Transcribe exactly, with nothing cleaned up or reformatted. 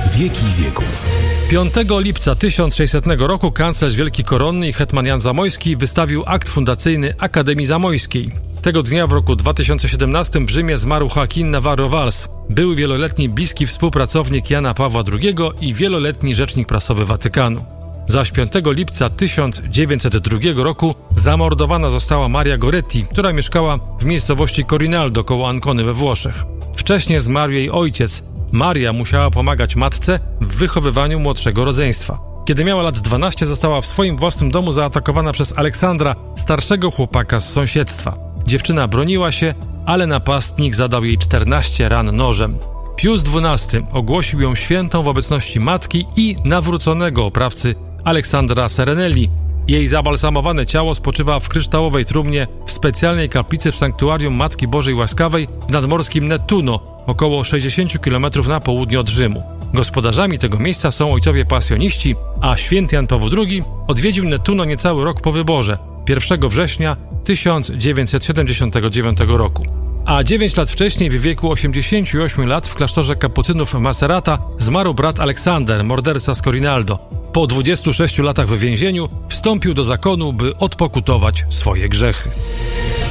wieki wieków. piątego lipca tysiąc sześćsetnego roku kanclerz Wielki Koronny i hetman Jan Zamoyski wystawił akt fundacyjny Akademii Zamojskiej. Tego dnia w roku dwa tysiące siedemnastym w Rzymie zmarł Joaquin Navarro Valls. Był wieloletni bliski współpracownik Jana Pawła drugiego i wieloletni rzecznik prasowy Watykanu. Zaś piątego lipca tysiąc dziewięćset drugiego roku zamordowana została Maria Goretti, która mieszkała w miejscowości Corinaldo koło Ancony we Włoszech. Wcześniej zmarł jej ojciec. Maria musiała pomagać matce w wychowywaniu młodszego rodzeństwa. Kiedy miała lat dwanaście, została w swoim własnym domu zaatakowana przez Aleksandra, starszego chłopaka z sąsiedztwa. Dziewczyna broniła się, ale napastnik zadał jej czternaście ran nożem. Pius dwunasty ogłosił ją świętą w obecności matki i nawróconego oprawcy Aleksandra Serenelli. Jej zabalsamowane ciało spoczywa w kryształowej trumnie w specjalnej kaplicy w sanktuarium Matki Bożej Łaskawej w nadmorskim Nettuno, około sześćdziesiąt kilometrów na południe od Rzymu. Gospodarzami tego miejsca są ojcowie pasjoniści, a święty Jan Paweł drugi odwiedził Nettuno niecały rok po wyborze, pierwszego września tysiąc dziewięćset siedemdziesiątego dziewiątego roku. A dziewięć lat wcześniej, w wieku osiemdziesięciu ośmiu lat, w klasztorze kapucynów w Macerata zmarł brat Aleksander, morderca z Corinaldo. Po dwudziestu sześciu latach w więzieniu wstąpił do zakonu, by odpokutować swoje grzechy.